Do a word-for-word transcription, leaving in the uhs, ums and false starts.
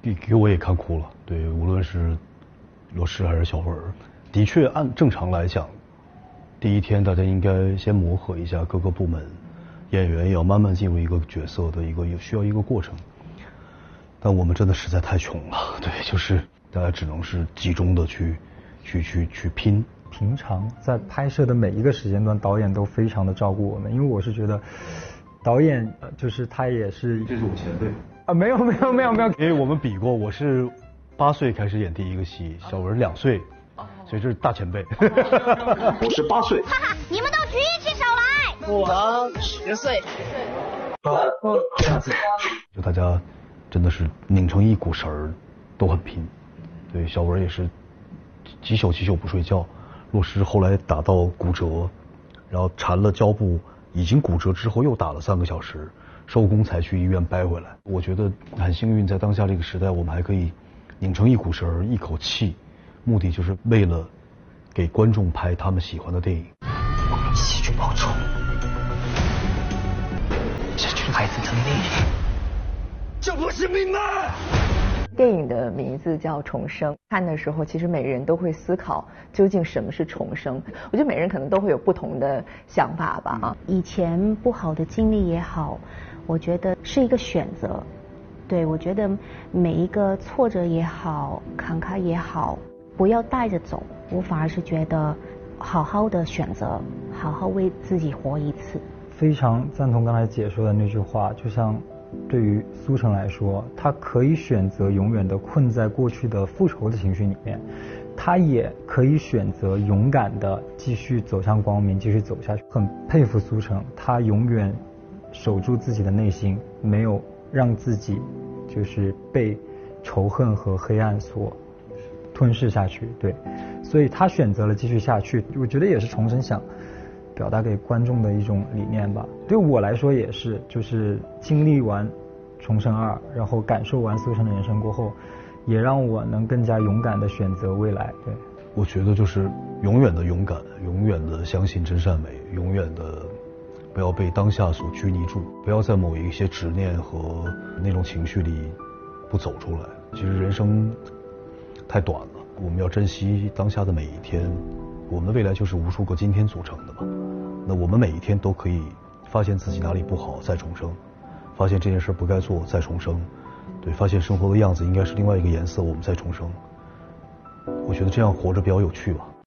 给给我也看哭了。对，无论是罗诗还是小文，的确按正常来讲，第一天大家应该先磨合一下各个部门，演员也要慢慢进入一个角色的一个需要一个过程。但我们真的实在太穷了，对，就是大家只能是集中的去去去去拼。 平常在拍摄的每一个时间段，导演都非常的照顾我们，因为我是觉得导演就是他也是， 这是我前辈啊，没有没有没有没有， 因为我们比过，我是八岁开始演第一个戏，小文两岁，所以这是大前辈。 我是八岁， 哈哈，你们都举起手来。 我十岁。 这样子，就大家真的是拧成一股绳儿，都很拼。对，小文也是几宿几宿不睡觉。洛诗后来打到骨折，然后缠了胶布，已经骨折之后又打了三个小时，收工才去医院掰回来。我觉得很幸运，在当下这个时代，我们还可以拧成一股绳，一口气，目的就是为了给观众拍他们喜欢的电影。 我们一起去报仇，这就是孩子的力量，这不是命吗？ 电影的名字叫《重生》，看的时候其实每个人都会思考究竟什么是重生。我觉得每个人可能都会有不同的想法吧。啊， 以前不好的经历也好，我觉得是一个选择。对，我觉得每一个挫折也好，坎坷也好，不要带着走。我反而是觉得好好的选择，好好为自己活一次。 非常赞同刚才姐说的那句话，就像对于苏成来说，他可以选择永远的困在过去的复仇的情绪里面，他也可以选择勇敢的继续走向光明，继续走下去。很佩服苏成，他永远守住自己的内心，没有让自己就是被仇恨和黑暗所吞噬下去。对，所以他选择了继续下去。我觉得也是重生想表达给观众的一种理念吧。对我来说也是，就是经历完重生二，然后感受完苏成的人生过后，也让我能更加勇敢的选择未来。对， 我觉得就是永远的勇敢，永远的相信真善美，永远的不要被当下所拘泥住，不要在某一些执念和那种情绪里不走出来。其实人生太短了，我们要珍惜当下的每一天。我们的未来就是无数个今天组成的嘛，那我们每一天都可以发现自己哪里不好，再重生，发现这件事不该做，再重生，对，发现生活的样子应该是另外一个颜色，我们再重生。我觉得这样活着比较有趣吧。